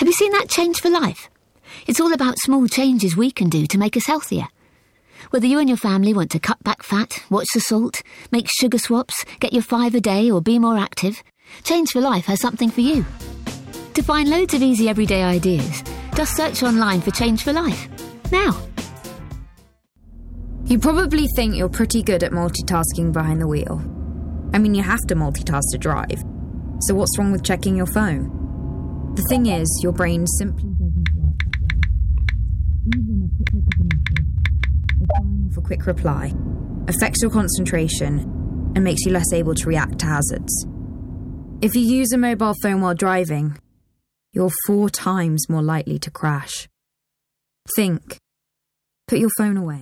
you seen that Change for Life? It's all about small changes we can do to make us healthier. Whether you and your family want to cut back fat, watch the salt, make sugar swaps, get your 5 a day or be more active, Change for Life has something for you. To find loads of easy everyday ideas, just search online for Change for Life. Now. You probably think you're pretty good at multitasking behind the wheel. I mean, you have to multitask to drive. So what's wrong with checking your phone? The thing is, your brain simply doesn't work that way. Even a quick look at a message, or firing off a quick reply, affects your concentration and makes you less able to react to hazards. If you use a mobile phone while driving, you're 4 times more likely to crash. Think. Put your phone away.